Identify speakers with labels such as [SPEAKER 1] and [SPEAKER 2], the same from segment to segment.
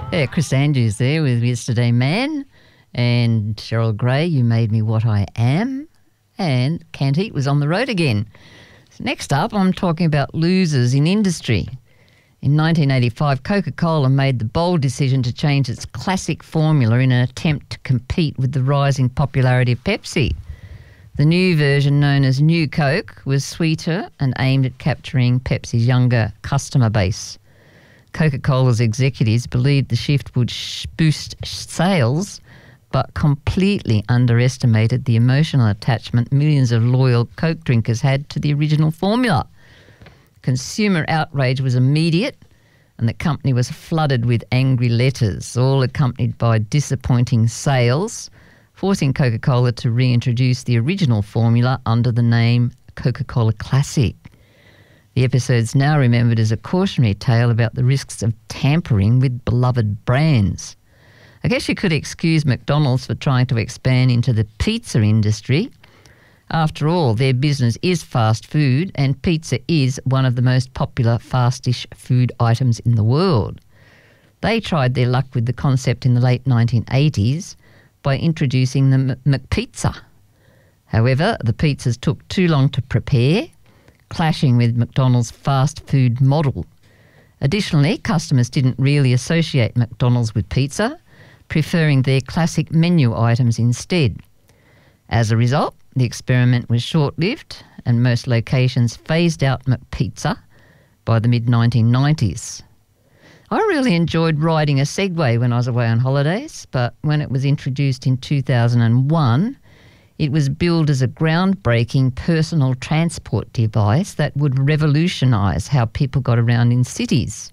[SPEAKER 1] Yeah, Chris Andrews there with Yesterday Man, and Cheryl Gray, You Made Me What I Am, and Can't Eat was on the road again. So next up, I'm talking about losers in industry. In 1985, Coca-Cola made the bold decision to change its classic formula in an attempt to compete with the rising popularity of Pepsi. The new version, known as New Coke, was sweeter and aimed at capturing Pepsi's younger customer base. Coca-Cola's executives believed the shift would boost sales, but completely underestimated the emotional attachment millions of loyal Coke drinkers had to the original formula. Consumer outrage was immediate, and the company was flooded with angry letters, all accompanied by disappointing sales, forcing Coca-Cola to reintroduce the original formula under the name Coca-Cola Classic. The episode's now remembered as a cautionary tale about the risks of tampering with beloved brands. I guess you could excuse McDonald's for trying to expand into the pizza industry. After all, their business is fast food, and pizza is one of the most popular fast-ish food items in the world. They tried their luck with the concept in the late 1980s by introducing the McPizza. However, the pizzas took too long to prepare, clashing with McDonald's fast food model. Additionally, customers didn't really associate McDonald's with pizza, preferring their classic menu items instead. As a result, the experiment was short-lived, and most locations phased out McPizza by the mid-1990s. I really enjoyed riding a Segway when I was away on holidays, but when it was introduced in 2001, it was billed as a groundbreaking personal transport device that would revolutionise how people got around in cities.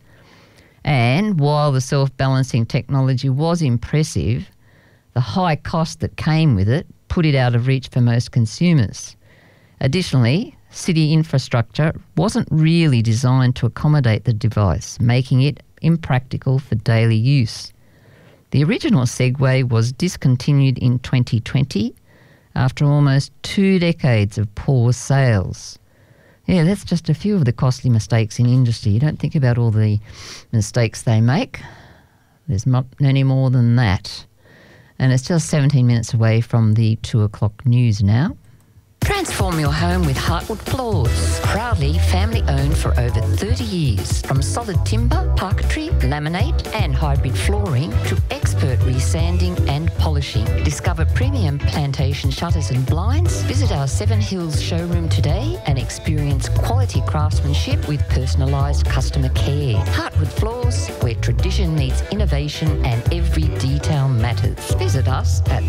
[SPEAKER 1] And while the self-balancing technology was impressive, the high cost that came with it put it out of reach for most consumers. Additionally, city infrastructure wasn't really designed to accommodate the device, making it impractical for daily use. The original Segway was discontinued in 2020 after almost 2 decades of poor sales. Yeah, that's just a few of the costly mistakes in industry. You don't think about all the mistakes they make. There's not many more than that. And it's just 17 minutes away from the 2 o'clock news now.
[SPEAKER 2] Transform your home with Heartwood Floors. Proudly family owned for over 30 years. From solid timber, parquetry, laminate and hybrid flooring to expert resanding and polishing. Discover premium plantation shutters and blinds. Visit our Seven Hills showroom today and experience quality craftsmanship with personalised customer care. Heartwood Floors, where tradition meets innovation and every detail matters. Visit us at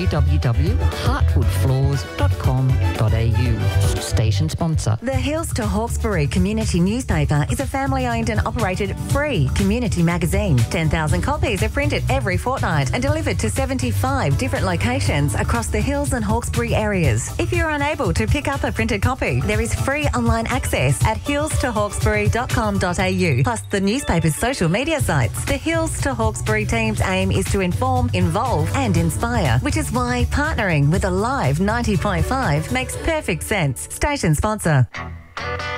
[SPEAKER 2] www.heartwoodfloors.com.au. Station sponsor.
[SPEAKER 3] The Hills to Hawkesbury Community Newspaper is a family-owned and operated free community magazine. 10,000 copies are printed every fortnight and delivered to 75 different locations across the Hills and Hawkesbury areas. If you're unable to pick up a printed copy, there is free online access at hillstohawkesbury.com.au, plus the newspaper's social media sites. The Hills to Hawkesbury team's aim is to inform, involve and inspire, which is why partnering with a live 90.5 makes perfect sense. Station sponsor.